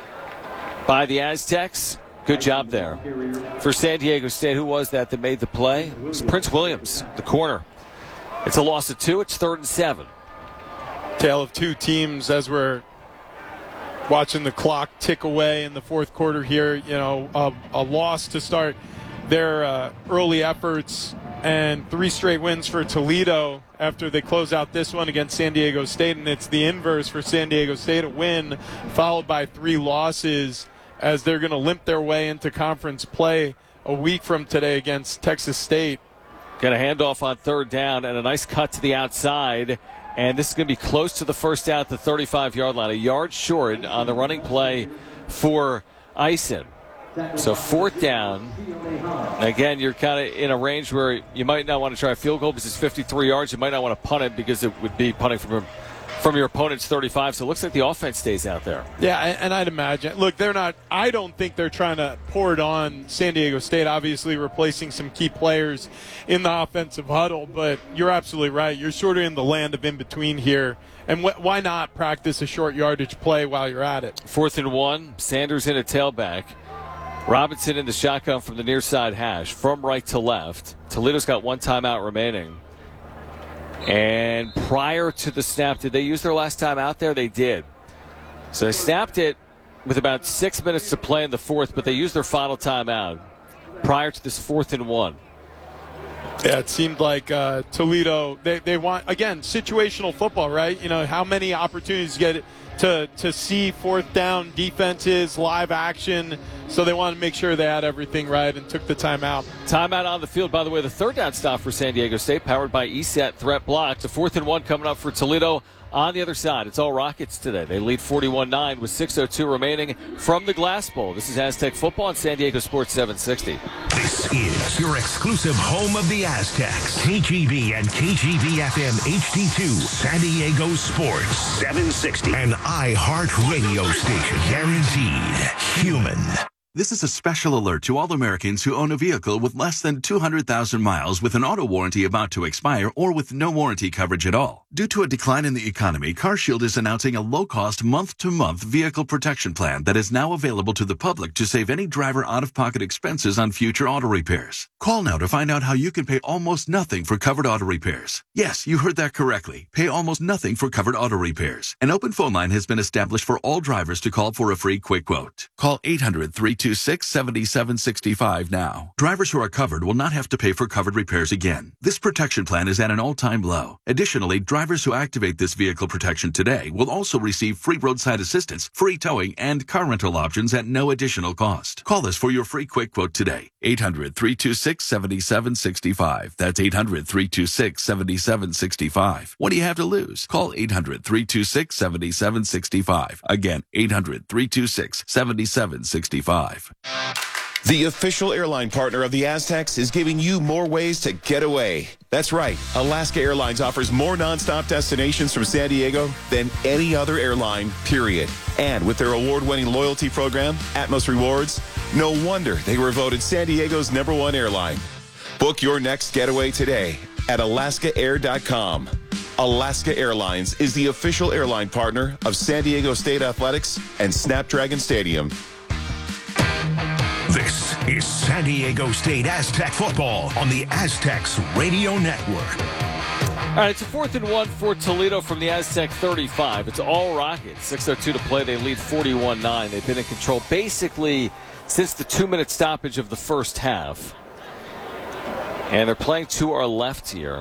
by the Aztecs. Good job there. For San Diego State, who was that that made the play? It was Prince Williams, the corner. It's a loss of two. It's third and seven. Tale of two teams as we're watching the clock tick away in the fourth quarter here. You know, a, a loss to start their uh, early efforts, and three straight wins for Toledo after they close out this one against San Diego State. And it's the inverse for San Diego State, a win followed by three losses, as they're going to limp their way into conference play a week from today against Texas State. Got a handoff on third down and a nice cut to the outside. And this is going to be close to the first down at the thirty-five-yard line. A yard short on the running play for Eisen. So fourth down. Again, you're kind of in a range where you might not want to try a field goal because it's fifty-three yards. You might not want to punt it because it would be punting from a from your opponent's thirty-five, so it looks like the offense stays out there. Yeah, and I'd imagine. Look, they're not – I don't think they're trying to pour it on San Diego State, obviously replacing some key players in the offensive huddle, but you're absolutely right. You're sort of in the land of in-between here, and wh- why not practice a short yardage play while you're at it? Fourth and one, Sanders in a tailback. Robinson in the shotgun from the near side hash, from right to left. Toledo's got one timeout remaining. And prior to the snap, did they use their last time out there? They did. So they snapped it with about six minutes to play in the fourth, but they used their final timeout prior to this fourth and one. Yeah, it seemed like uh, Toledo, they, they want, again, situational football, right? You know, how many opportunities get to, to see fourth down defenses, live action. So they wanted to make sure they had everything right and took the timeout. Timeout on the field. By the way, the third down stop for San Diego State, powered by E S E T Threat Blocks. The fourth and one coming up for Toledo on the other side. It's all Rockets today. They lead forty-one nine with six oh two remaining from the Glass Bowl. This is Aztec football on San Diego Sports seven sixty. This is your exclusive home of the Aztecs. K G B and K G B F M H D two, San Diego Sports seven sixty. An iHeart radio station. Guaranteed human. This is a special alert to all Americans who own a vehicle with less than two hundred thousand miles with an auto warranty about to expire or with no warranty coverage at all. Due to a decline in the economy, CarShield is announcing a low-cost month-to-month vehicle protection plan that is now available to the public to save any driver out-of-pocket expenses on future auto repairs. Call now to find out how you can pay almost nothing for covered auto repairs. Yes, you heard that correctly. Pay almost nothing for covered auto repairs. An open phone line has been established for all drivers to call for a free quick quote. Call eight hundred, three two six, seven seven six five now. Drivers who are covered will not have to pay for covered repairs again. This protection plan is at an all-time low. Additionally, drivers Drivers who activate this vehicle protection today will also receive free roadside assistance, free towing, and car rental options at no additional cost. Call us for your free quick quote today. eight hundred, three two six, seven seven six five. That's eight hundred, three two six, seven seven six five. What do you have to lose? Call eight hundred, three two six, seven seven six five. Again, eight hundred, three two six, seven seven six five. The official airline partner of the Aztecs is giving you more ways to get away. That's right. Alaska Airlines offers more nonstop destinations from San Diego than any other airline, period. And with their award-winning loyalty program, Atmos Rewards, no wonder they were voted San Diego's number one airline. Book your next getaway today at alaska air dot com. Alaska Airlines is the official airline partner of San Diego State Athletics and Snapdragon Stadium. This is San Diego State Aztec football on the Aztecs Radio Network. All right, it's a fourth and one for Toledo from the Aztec thirty-five. It's all Rockets. six oh two to play. They lead forty-one nine. They've been in control basically since the two-minute stoppage of the first half. And they're playing to our left here.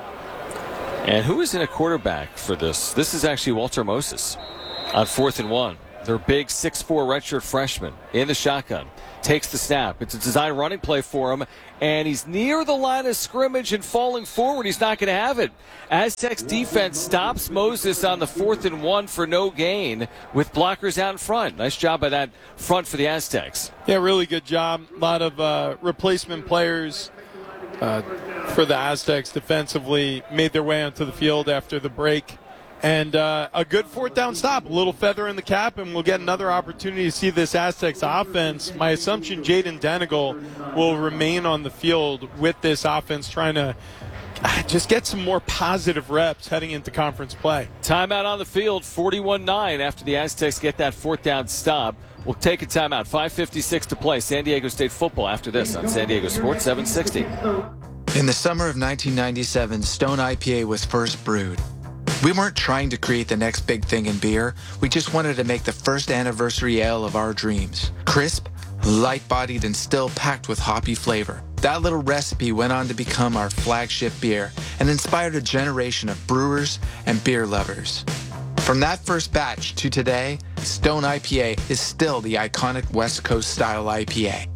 And who is in a quarterback for this? This is actually Walter Moses on fourth and one. Their big six four redshirt freshman in the shotgun. Takes the snap. It's a design running play for him, and he's near the line of scrimmage and falling forward. He's not going to have it. Aztecs defense stops Moses on the fourth and one for no gain with blockers out in front. Nice job by that front for the Aztecs. Yeah, really good job. A lot of uh, replacement players uh, for the Aztecs defensively made their way onto the field after the break. And uh, a good fourth down stop, a little feather in the cap, and we'll get another opportunity to see this Aztecs offense. My assumption, Jaden Denegal will remain on the field with this offense, trying to just get some more positive reps heading into conference play. Timeout on the field, forty-one nine after the Aztecs get that fourth down stop. We'll take a timeout, five fifty-six to play. San Diego State football after this on San Diego Sports seven sixty. In the summer of nineteen ninety-seven, Stone I P A was first brewed. We weren't trying to create the next big thing in beer. We just wanted to make the first anniversary ale of our dreams. Crisp, light-bodied, and still packed with hoppy flavor. That little recipe went on to become our flagship beer and inspired a generation of brewers and beer lovers. From that first batch to today, Stone I P A is still the iconic West Coast style I P A.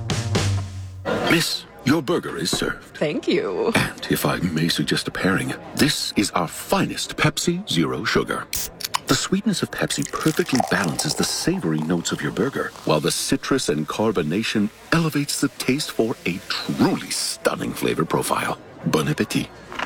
Miss, your burger is served. Thank you. And if I may suggest a pairing, this is our finest Pepsi Zero Sugar. The sweetness of Pepsi perfectly balances the savory notes of your burger, while the citrus and carbonation elevates the taste for a truly stunning flavor profile. Bon appetit.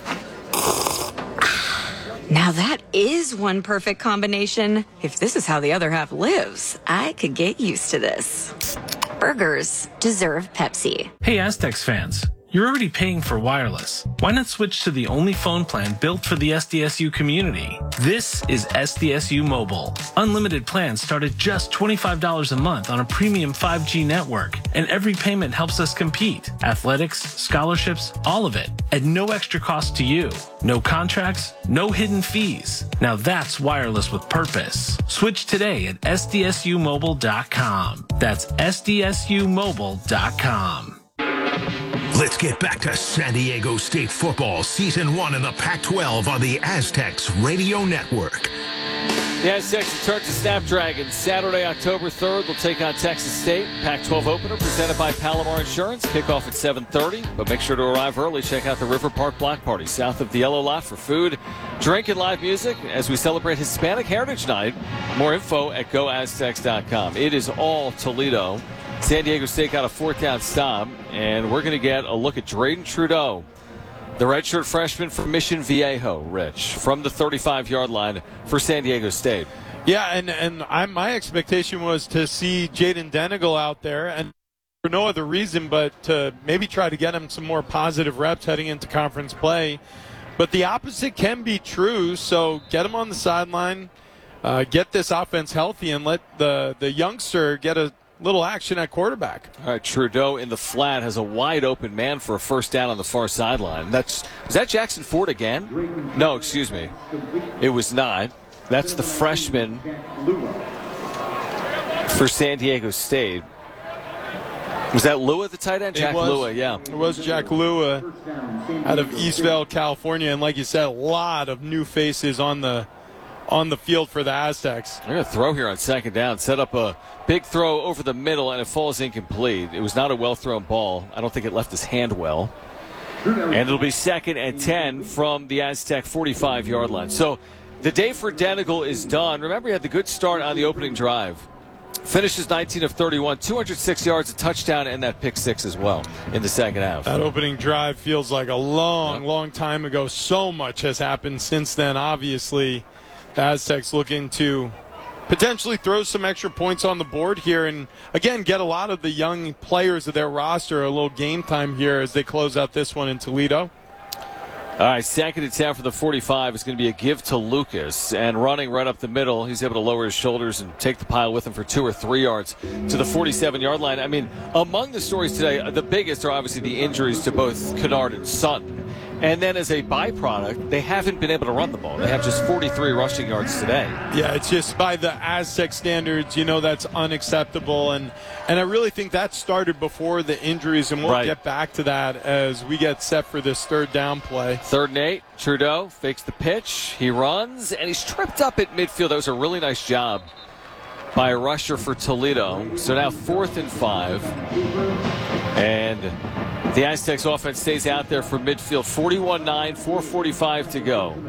Now that is one perfect combination. If this is how the other half lives, I could get used to this. Burgers deserve Pepsi. Hey Aztecs fans, you're already paying for wireless. Why not switch to the only phone plan built for the S D S U community? This is S D S U Mobile. Unlimited plans start at just twenty-five dollars a month on a premium five G network, and every payment helps us compete. Athletics, scholarships, all of it, at no extra cost to you. No contracts, no hidden fees. Now that's wireless with purpose. Switch today at S D S U mobile dot com. That's S D S U mobile dot com. Let's get back to San Diego State football, season one in the Pac twelve on the Aztecs Radio Network. The Aztecs return to Snapdragon Saturday, October third. They'll take on Texas State. Pac twelve opener presented by Palomar Insurance. Kickoff at seven thirty, but make sure to arrive early. Check out the River Park Block Party south of the Yellow Lot for food, drink, and live music as we celebrate Hispanic Heritage Night. More info at go aztecs dot com. It is all Toledo. San Diego State got a fourth down stop, and we're going to get a look at Drayden Trudeau, the redshirt freshman from Mission Viejo, Rich, from the thirty-five-yard line for San Diego State. Yeah, and, and I, my expectation was to see Jaden Denegal out there, and for no other reason but to maybe try to get him some more positive reps heading into conference play. But the opposite can be true, so get him on the sideline, uh, get this offense healthy, and let the, the youngster get a little action at quarterback. All right, Trudeau in the flat has a wide open man for a first down on the far sideline. That's is that Jackson Ford again? No, excuse me. It was not. That's the freshman for San Diego State. Was that Lua, the tight end? It Jack was, Lua, yeah. It was Jack Lua out of Eastvale, California. And like you said, a lot of new faces on the on the field for the Aztecs. They're going to throw here on second down. Set up a big throw over the middle, and it falls incomplete. It was not a well-thrown ball. I don't think it left his hand well. And it'll be second and ten from the Aztec forty-five-yard line. So the day for Denegal is done. Remember, he had the good start on the opening drive. Finishes nineteen of thirty-one, two hundred six yards, a touchdown, and that pick six as well in the second half. That opening drive feels like a long, yep. long time ago. So much has happened since then. Obviously, the Aztecs looking to potentially throw some extra points on the board here and, again, get a lot of the young players of their roster a little game time here as they close out this one in Toledo. All right, second and ten for the forty-five is going to be a give to Lucas. And running right up the middle, he's able to lower his shoulders and take the pile with him for two or three yards to the forty-seven-yard line. I mean, among the stories today, the biggest are obviously the injuries to both Kennard and Sutton. And then as a byproduct, they haven't been able to run the ball. They have just forty-three rushing yards today. Yeah, it's just by the Aztec standards, you know, that's unacceptable. And and I really think that started before the injuries, and we'll right. get back to that as we get set for this third down play. Third and eight, Trudeau fakes the pitch. He runs, and he's tripped up at midfield. That was a really nice job by a rusher for Toledo. So now fourth and five. And the Aztecs offense stays out there for midfield. forty-one nine, four forty-five to go.